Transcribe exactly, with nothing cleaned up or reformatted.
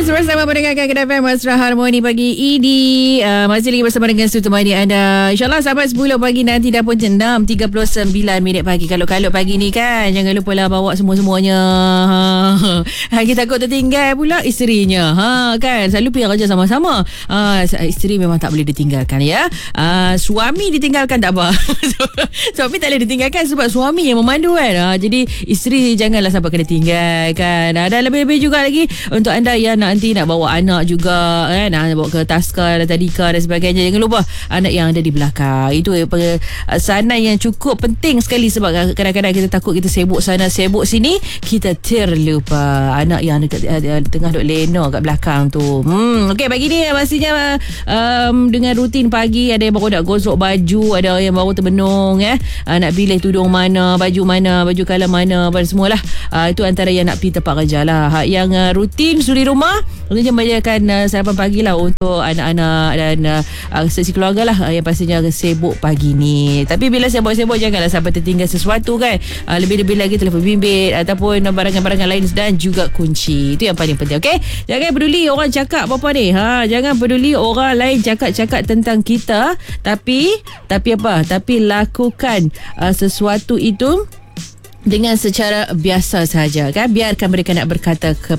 Terus bersama mendengarkan Kedah F M Mesra Harmoni pagi ini. uh, Masih lagi bersama dengan Stu temani anda. InsyaAllah sampai sepuluh pagi nanti dah pun enam tiga puluh sembilan minit pagi. Kalau-kalau pagi ni kan, jangan lupa lah bawa semua-semuanya. ha. Kita takut tertinggal pula isterinya. Ha, kan selalu pergi kerja sama-sama. ha, Isteri memang tak boleh ditinggalkan ya. ha, Suami ditinggalkan tak apa. Suami tak boleh ditinggalkan sebab suami yang memandu kan. ha, Jadi isteri janganlah sampai kena tinggal kan. ha, Dan lebih-lebih juga lagi untuk anda yang nanti nak bawa anak juga kan, nak bawa ke taska dan tadika dan sebagainya, jangan lupa anak yang ada di belakang. Itu pesanan yang cukup penting sekali sebab kadang-kadang kita takut kita sibuk sana sibuk sini, kita terlupa anak yang dekat uh, tengah duk lena kat belakang tu. Hmm, okey, pagi ni pastinya um, dengan rutin pagi ada yang baru nak gosok baju, ada yang baru terbenung ya, uh, nak pilih tudung mana, baju mana, baju colour mana, apa semualah. Uh, itu antara yang nak pergi tempat kerja lah. Ha, yang uh, rutin suri rumah, tentunya menyediakan uh, sarapan pagi lah untuk anak-anak dan uh, sesi keluarga lah uh, yang pastinya sibuk pagi ni. Tapi bila sibuk-sibuk janganlah sampai tertinggal sesuatu kan. uh, Lebih-lebih lagi telefon bimbit ataupun barangan-barangan lain dan juga kunci. Itu yang paling penting. Okay, jangan peduli orang cakap apa-apa ni. ha, Jangan peduli orang lain cakap-cakap tentang kita. Tapi Tapi apa? Tapi lakukan uh, sesuatu itu dengan secara biasa saja kan. Biarkan mereka nak berkata ke,